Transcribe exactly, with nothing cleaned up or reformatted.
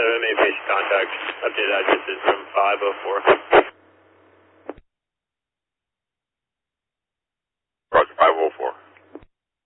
seven, main patient contact. Updated address is room five oh four.